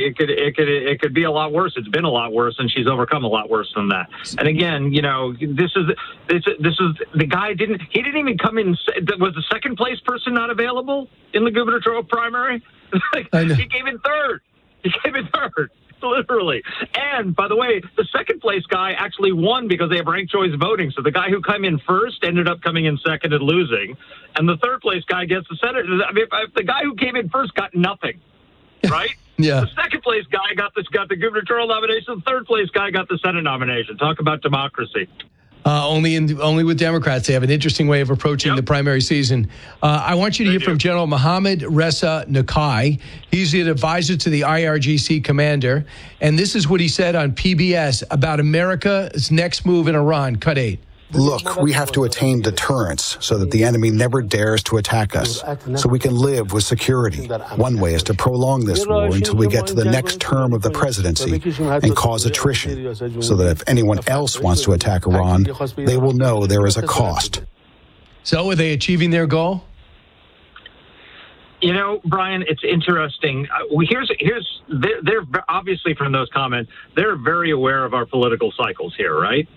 it could be a lot worse. It's been a lot worse, and she's overcome a lot worse than that. And again, this is the guy didn't even come in. Was the second place person not available in the gubernatorial primary? He came in third. Literally. And, by the way, the second place guy actually won because they have ranked choice voting. So the guy who came in first ended up coming in second and losing. And the third place guy gets the Senate. I mean, the guy who came in first got nothing, right? Yeah. The second place guy got the gubernatorial nomination. The third place guy got the Senate nomination. Talk about democracy. Only with Democrats. They have an interesting way of approaching the primary season. I want you to hear from General Mohammad Reza Nakai. He's the advisor to the IRGC commander. And this is what he said on PBS about America's next move in Iran. Cut 8. Look, we have to attain deterrence so that the enemy never dares to attack us, so we can live with security. One way is to prolong this war until we get to the next term of the presidency and cause attrition, so that if anyone else wants to attack Iran, they will know there is a cost. So are they achieving their goal? Brian, it's interesting. They're obviously, from those comments, they're very aware of our political cycles here, right?